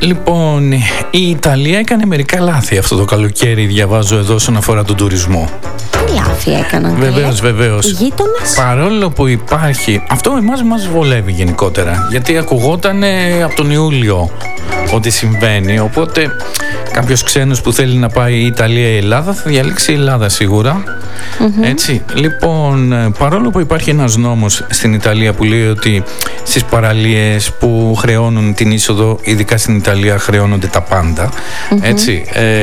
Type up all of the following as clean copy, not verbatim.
Λοιπόν, η Ιταλία έκανε μερικά λάθη αυτό το καλοκαίρι, διαβάζω εδώ, όσον αφορά τον τουρισμό. Τι λάθη έκαναν? Βεβαίως. Οι γείτονες. Παρόλο που υπάρχει, αυτό εμάς μας βολεύει γενικότερα, γιατί ακουγόταν από τον Ιούλιο ότι συμβαίνει, οπότε κάποιος ξένος που θέλει να πάει η Ιταλία ή η Ελλάδα θα διαλέξει η Ελλάδα σίγουρα. Έτσι. Λοιπόν, παρόλο που υπάρχει ένας νόμος στην Ιταλία που λέει ότι στις παραλίες που χρεώνουν την είσοδο, ειδικά στην Ιταλία χρεώνονται τα πάντα, έτσι,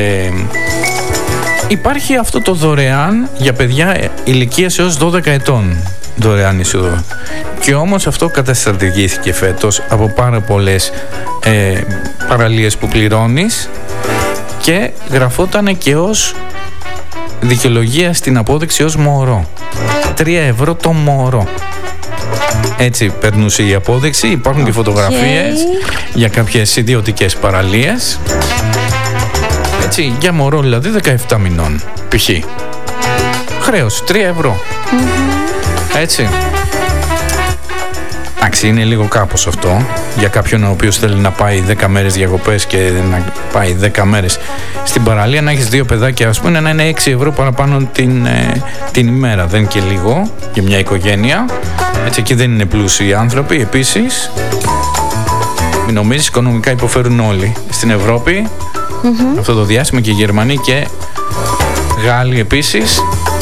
υπάρχει αυτό το δωρεάν για παιδιά ηλικίας έως 12 ετών, δωρεάν είσοδο. Και όμως αυτό καταστρατηγήθηκε φέτος από πάρα πολλές παραλίες που πληρώνεις και γραφότανε και ως δικαιολογία στην απόδειξη ως μωρό. 3 ευρώ το μωρό. Έτσι περνούσε η απόδειξη. Υπάρχουν και φωτογραφίες για κάποιες ιδιωτικές παραλίες. Έτσι, για μωρό δηλαδή 17 μηνών π.χ. Χρέος 3 ευρώ. Έτσι. Εντάξει, είναι λίγο κάπως αυτό για κάποιον ο οποίος θέλει να πάει 10 μέρες διακοπές και να πάει 10 μέρες στην παραλία, να έχεις 2 παιδάκια, ας πούμε, να είναι 6 ευρώ παραπάνω την ημέρα. Δεν είναι και λίγο για μια οικογένεια. Έτσι, εκεί δεν είναι πλούσιοι άνθρωποι. Επίσης, μην νομίζεις, οικονομικά υποφέρουν όλοι στην Ευρώπη αυτό το διάστημα, και οι Γερμανοί και Γάλλοι επίσης.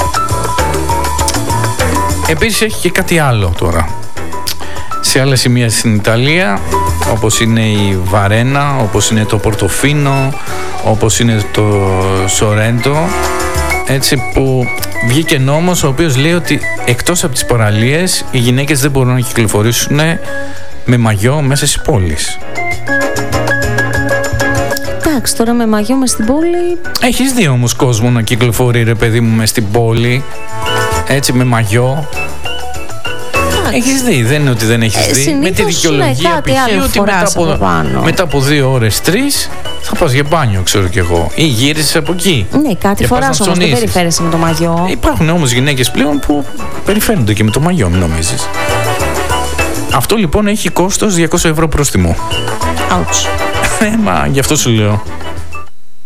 Επίσης έχει και κάτι άλλο τώρα. Σε άλλα σημεία στην Ιταλία, όπως είναι η Βαρένα, όπως είναι το Πορτοφίνο, όπως είναι το Σορέντο, έτσι, που βγήκε νόμος ο οποίος λέει ότι εκτός από τις παραλίες οι γυναίκες δεν μπορούν να κυκλοφορήσουν με μαγιό μέσα στις πόλεις. Εντάξει, τώρα με μαγιό μες στην πόλη. Έχεις δει όμως κόσμο να κυκλοφορεί, ρε παιδί μου, μες στην πόλη, έτσι, με μαγιό? Έχεις δει, δεν είναι ότι δεν έχεις δει. Με τη δικαιολογία π.χ. ότι μετά από 2 ώρες, 3 θα πας για μπάνιο, ξέρω κι εγώ, ή γύρισες από εκεί. Ναι, κάτι φοράς όμως, δεν περιφέρεσαι με το μαγιό. Υπάρχουν όμως γυναίκες πλέον που περιφέρονται και με το μαγιό, μην νομίζεις. Αυτό λοιπόν έχει κόστος 200 ευρώ πρόστιμο. Ouch. Μα γι' αυτό σου λέω.